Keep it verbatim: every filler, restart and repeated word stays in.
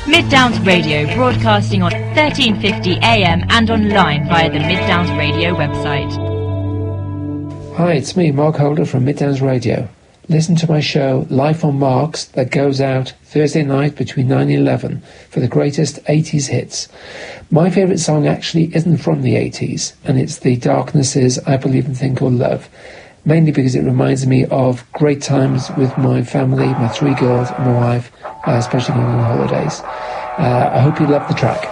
Mid Downs Radio, broadcasting on thirteen fifty A M and online via the Mid Downs Radio website. Hi, it's me, Mark Holder from Mid Downs Radio. Listen to my show, Life on Marks, that goes out Thursday night between nine and eleven for the greatest eighties hits. My favourite song actually isn't from the eighties, and it's the Darkness's I Believe in a Thing Called Love, mainly because it reminds me of great times with my family, my three girls and my wife, uh, especially going on holidays. Uh, I hope you love the track.